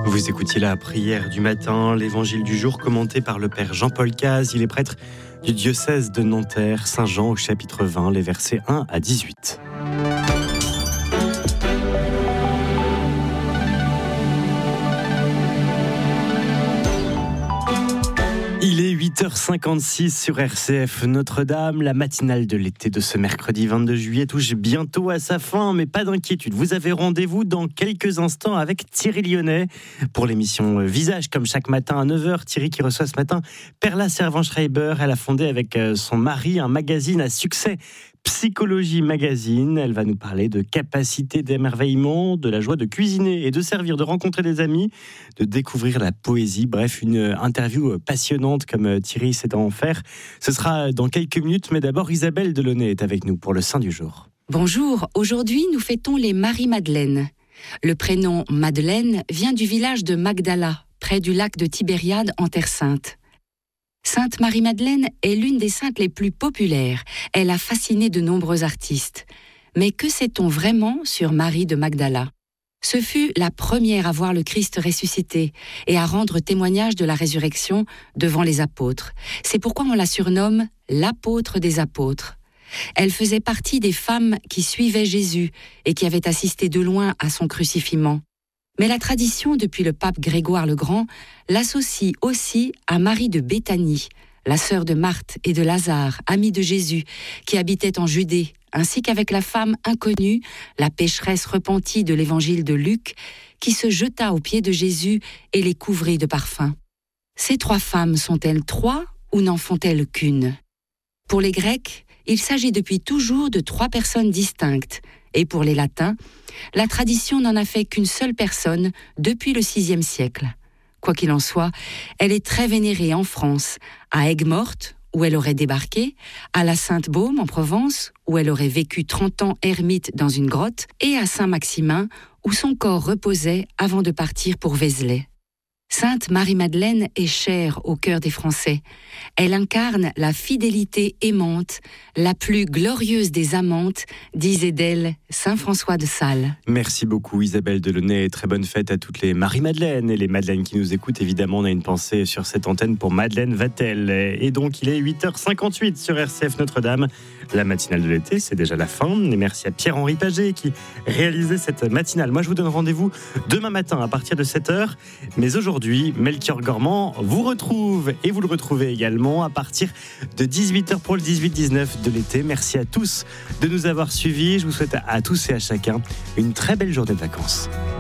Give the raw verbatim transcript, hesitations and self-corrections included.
Vous écoutiez la prière du matin, l'évangile du jour commenté par le père Jean-Paul Caz. Il est prêtre du diocèse de Nanterre, Saint-Jean au chapitre vingt, les versets un à dix-huit. Il est huit heures cinquante-six sur R C F Notre-Dame. La matinale de l'été de ce mercredi vingt-deux juillet touche bientôt à sa fin, mais pas d'inquiétude. Vous avez rendez-vous dans quelques instants avec Thierry Lyonnais pour l'émission Visage, comme chaque matin à neuf heures. Thierry qui reçoit ce matin Perla Servan-Schreiber. Elle a fondé avec son mari un magazine à succès, Psychologie Magazine. Elle va nous parler de capacité d'émerveillement, de la joie de cuisiner et de servir, de rencontrer des amis, de découvrir la poésie. Bref, une interview passionnante comme Thierry sait en faire. Ce sera dans quelques minutes, mais d'abord Isabelle Delaunay est avec nous pour le Saint du jour. Bonjour, aujourd'hui nous fêtons les Marie-Madeleine. Le prénom Madeleine vient du village de Magdala, près du lac de Tibériade en Terre Sainte. Sainte Marie-Madeleine est l'une des saintes les plus populaires. Elle a fasciné de nombreux artistes. Mais que sait-on vraiment sur Marie de Magdala ? Ce fut la première à voir le Christ ressuscité et à rendre témoignage de la résurrection devant les apôtres. C'est pourquoi on la surnomme l'apôtre des apôtres. Elle faisait partie des femmes qui suivaient Jésus et qui avaient assisté de loin à son crucifiement. Mais la tradition, depuis le pape Grégoire le Grand, l'associe aussi à Marie de Béthanie, la sœur de Marthe et de Lazare, amie de Jésus, qui habitait en Judée, ainsi qu'avec la femme inconnue, la pécheresse repentie de l'évangile de Luc, qui se jeta aux pieds de Jésus et les couvrit de parfums. Ces trois femmes sont-elles trois ou n'en font-elles qu'une ? Pour les Grecs, il s'agit depuis toujours de trois personnes distinctes, et pour les Latins, la tradition n'en a fait qu'une seule personne depuis le sixième siècle. Quoi qu'il en soit, elle est très vénérée en France, à Aigues-Mortes, où elle aurait débarqué, à la Sainte-Baume en Provence, où elle aurait vécu trente ans ermite dans une grotte, et à Saint-Maximin, où son corps reposait avant de partir pour Vézelay. Sainte Marie-Madeleine est chère au cœur des Français. Elle incarne la fidélité aimante, la plus glorieuse des amantes, disait d'elle saint François de Sales. Merci beaucoup Isabelle Delaunay. Très bonne fête à toutes les Marie-Madeleine et les Madeleines qui nous écoutent. Évidemment, on a une pensée sur cette antenne pour Madeleine Vatel. Et donc, il est huit heures cinquante-huit sur R C F Notre-Dame. La matinale de l'été, c'est déjà la fin. Et merci à Pierre-Henri Paget qui réalisait cette matinale. Moi, je vous donne rendez-vous demain matin à partir de sept heures. Mais aujourd'hui, Aujourd'hui, Melchior Gormand vous retrouve et vous le retrouvez également à partir de dix-huit heures pour le dix-huit dix-neuf de l'été. Merci à tous de nous avoir suivis. Je vous souhaite à tous et à chacun une très belle journée de vacances.